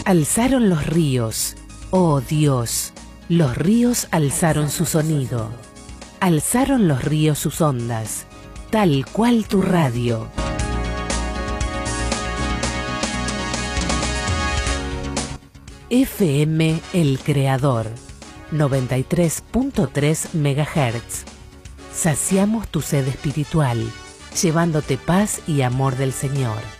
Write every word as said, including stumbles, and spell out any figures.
Alzaron los ríos, oh Dios, los ríos alzaron su sonido. Alzaron los ríos sus ondas, tal cual tu radio. F M El Creador, noventa y tres punto tres megahertz. Saciamos tu sed espiritual, llevándote paz y amor del Señor.